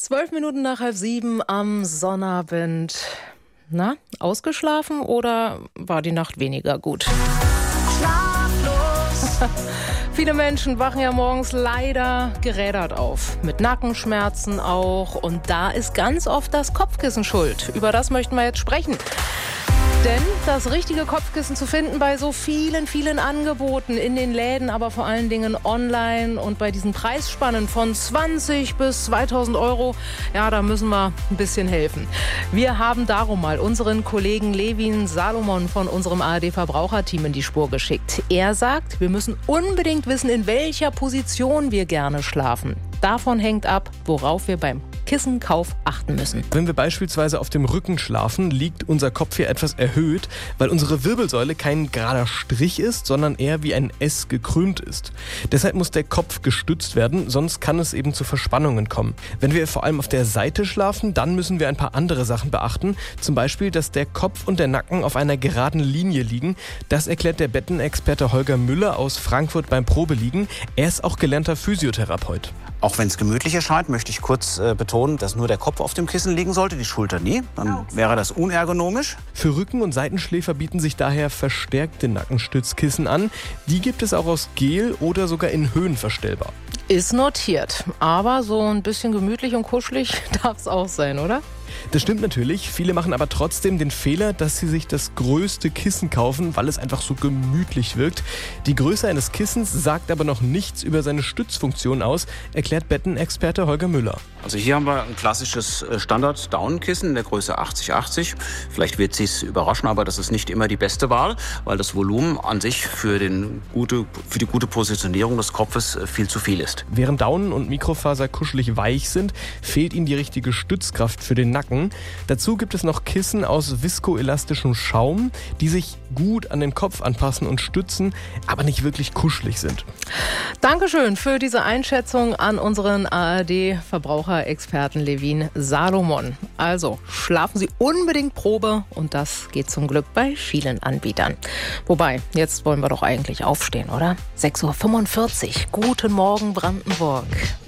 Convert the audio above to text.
12 Minuten nach 6:30 am Sonnabend. Na, ausgeschlafen oder war die Nacht weniger gut? Schlaflos. Viele Menschen wachen ja morgens leider gerädert auf. Mit Nackenschmerzen auch. Und da ist ganz oft das Kopfkissen schuld. Über das möchten wir jetzt sprechen. Denn das richtige Kopfkissen zu finden bei so vielen Angeboten in den Läden, aber vor allen Dingen online und bei diesen Preisspannen von 20 bis 2000 Euro, ja, da müssen wir ein bisschen helfen. Wir haben darum mal unseren Kollegen Levin Salomon von unserem ARD-Verbraucherteam in die Spur geschickt. Er sagt, wir müssen unbedingt wissen, in welcher Position wir gerne schlafen. Davon hängt ab, worauf wir beim Kissenkauf achten müssen. Wenn wir beispielsweise auf dem Rücken schlafen, liegt unser Kopf hier etwas erhöht, weil unsere Wirbelsäule kein gerader Strich ist, sondern eher wie ein S gekrümmt ist. Deshalb muss der Kopf gestützt werden, sonst kann es eben zu Verspannungen kommen. Wenn wir vor allem auf der Seite schlafen, dann müssen wir ein paar andere Sachen beachten. Zum Beispiel, dass der Kopf und der Nacken auf einer geraden Linie liegen. Das erklärt der Bettenexperte Holger Müller aus Frankfurt beim Probeliegen. Er ist auch gelernter Physiotherapeut. Auch wenn es gemütlich erscheint, möchte ich kurz betonen, dass nur der Kopf auf dem Kissen liegen sollte, die Schulter nie. Dann wäre das unergonomisch. Für Rücken- und Seitenschläfer bieten sich daher verstärkte Nackenstützkissen an. Die gibt es auch aus Gel oder sogar in Höhen verstellbar. Ist notiert. Aber so ein bisschen gemütlich und kuschelig darf es auch sein, oder? Das stimmt natürlich. Viele machen aber trotzdem den Fehler, dass sie sich das größte Kissen kaufen, weil es einfach so gemütlich wirkt. Die Größe eines Kissens sagt aber noch nichts über seine Stützfunktion aus, erklärt Bettenexperte Holger Müller. Also hier haben wir ein klassisches Standard-Daunenkissen in der Größe 80/80. Vielleicht wird Sie es überraschen, aber das ist nicht immer die beste Wahl, weil das Volumen an sich für die gute Positionierung des Kopfes viel zu viel ist. Während Daunen und Mikrofaser kuschelig weich sind, fehlt ihnen die richtige Stützkraft für den Nacken. Dazu gibt es noch Kissen aus viskoelastischem Schaum, die sich gut an den Kopf anpassen und stützen, aber nicht wirklich kuschelig sind. Dankeschön für diese Einschätzung an unseren ARD-Verbraucherexperten Levin Salomon. Also schlafen Sie unbedingt Probe und das geht zum Glück bei vielen Anbietern. Wobei, jetzt wollen wir doch eigentlich aufstehen, oder? 6:45 Uhr. Guten Morgen, Brandenburg.